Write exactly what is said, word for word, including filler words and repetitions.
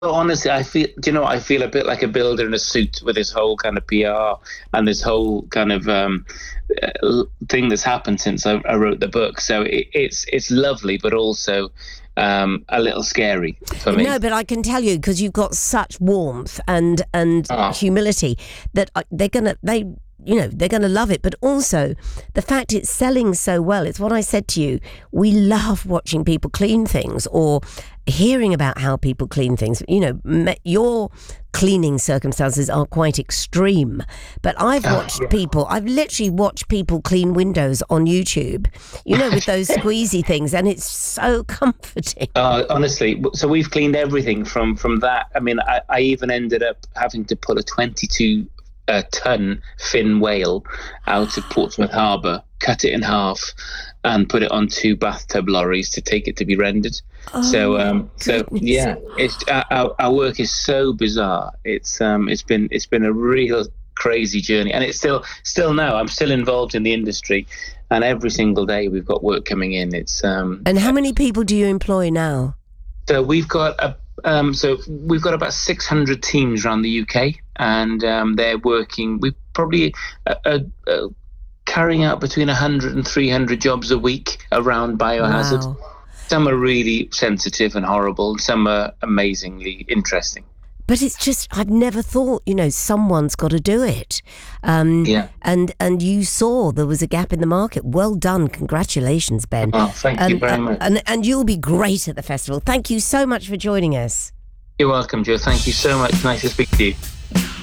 Well, honestly, I feel, do you know, I feel a bit like a builder in a suit with this whole kind of P R and this whole kind of um, uh, thing that's happened since I, I wrote the book. So it, it's it's lovely, but also um, a little scary for me. No, but I can tell you because you've got such warmth and and Oh, humility that uh, they're gonna they you know they're gonna love it. But also the fact it's selling so well. It's what I said to you. We love watching people clean things or hearing about how people clean things. You know, me, your cleaning circumstances are quite extreme, but I've oh, watched people. I've literally watched people clean windows on YouTube. You know, with those squeezy things, and it's so comforting. Uh, honestly, so we've cleaned everything from from that. I mean, I, I even ended up having to pull a twenty-two uh, ton fin whale out of Portsmouth Harbour, cut it in half, and put it on two bathtub lorries to take it to be rendered. Oh So, my um, so goodness. yeah, it's our, our our work is so bizarre. It's um, it's been it's been a real crazy journey, and it's still still now. I'm still involved in the industry, and every single day we've got work coming in. It's um, And how many people do you employ now? So we've got a um, so we've got about six hundred teams around the U K, and um, they're working. We probably uh, uh, uh, carrying out between one hundred and three hundred jobs a week around biohazard. Wow. Some are really sensitive and horrible. Some are amazingly interesting. But it's just, I've never thought, you know, someone's got to do it. Um, Yeah. and and you saw there was a gap in the market. Well done. Congratulations, Ben. Oh, thank you Um, very uh, much. and, and you'll be great at the festival. Thank you so much for joining us. You're welcome, Joe. Thank you so much. Nice to speak to you.